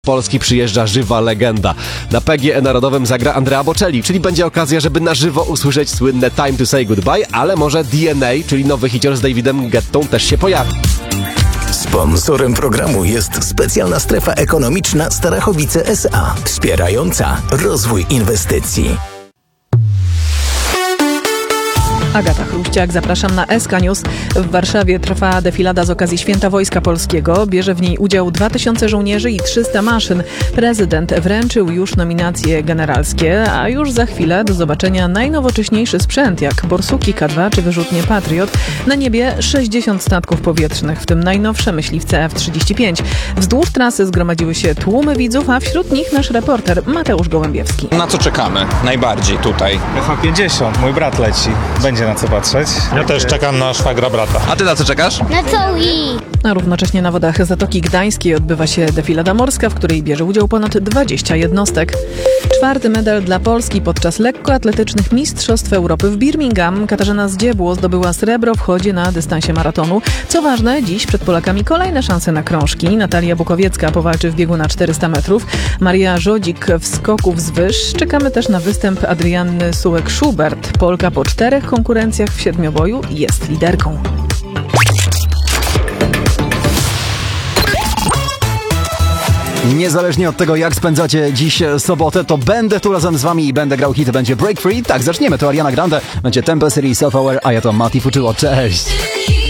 Polski przyjeżdża żywa legenda. Na PGE Narodowym zagra Andrea Bocelli, czyli będzie okazja, żeby na żywo usłyszeć słynne Time to Say Goodbye, ale może DNA, czyli nowy hicior z Davidem Guettą też się pojawi. Sponsorem programu jest specjalna strefa ekonomiczna Starachowice S.A., wspierająca rozwój inwestycji. Agata Chruściak, zapraszam na SK News. W Warszawie trwa defilada z okazji Święta Wojska Polskiego. Bierze w niej udział 2000 żołnierzy i 300 maszyn. Prezydent wręczył już nominacje generalskie, a już za chwilę do zobaczenia najnowocześniejszy sprzęt, jak Borsuki K2 czy wyrzutnie Patriot. Na niebie 60 statków powietrznych, w tym najnowsze myśliwce F-35. Wzdłuż trasy zgromadziły się tłumy widzów, a wśród nich nasz reporter Mateusz Gołębiewski. Na co czekamy najbardziej tutaj? F-50, mój brat leci. Będzie na co patrzeć. Ja też czekam na szwagra brata. A ty na co czekasz? Na co i? A równocześnie na wodach Zatoki Gdańskiej odbywa się defilada morska, w której bierze udział ponad 20 jednostek. 4. medal dla Polski podczas lekkoatletycznych Mistrzostw Europy w Birmingham. Katarzyna Zdziebło zdobyła srebro w chodzie na dystansie maratonu. Co ważne, dziś przed Polakami kolejne szanse na krążki. Natalia Bukowiecka powalczy w biegu na 400 metrów. Maria Żodzik w skoku wzwyż. Czekamy też na występ Adrianny Sułek-Schubert. Polka po 4 konkurencjach w siedmioboju jest liderką. Niezależnie od tego, jak spędzacie dziś sobotę, to będę tu razem z wami i będę grał hity. Będzie Break Free. Tak, zaczniemy. To Ariana Grande, będzie Tempo City, Self Aware, a ja to Mati Fuczyło. Cześć!